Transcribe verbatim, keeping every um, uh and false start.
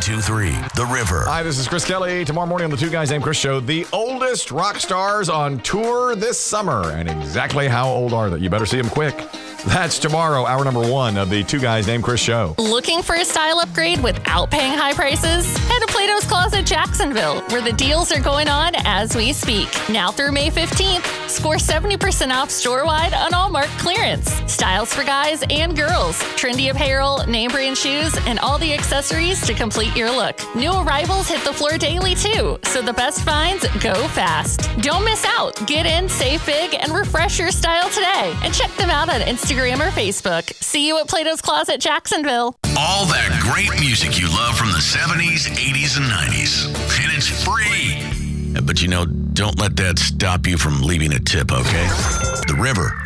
two three, The River. Hi, this is Chris Kelly. Tomorrow morning on the Two Guys Named Chris show, the oldest rock stars on tour this summer. And exactly how old are they? You better see them quick. That's tomorrow, hour number one of the Two Guys Named Chris show. Looking for a style upgrade without paying high prices? Head to Plato's Closet Jacksonville, where the deals are going on as we speak. Now through May fifteenth, score seventy percent off store-wide on all marked clearance. Styles for guys and girls, trendy apparel, name brand shoes, and all the accessories to complete your look. New arrivals hit the floor daily too, so the best finds go fast. Don't miss out. Get in, save big, and refresh your style today. And check them out on Instagram or Facebook. See you at Plato's Closet Jacksonville. All that great music you love from the seventies, eighties, and nineties. And it's free. But you know, don't let that stop you from leaving a tip, okay? The River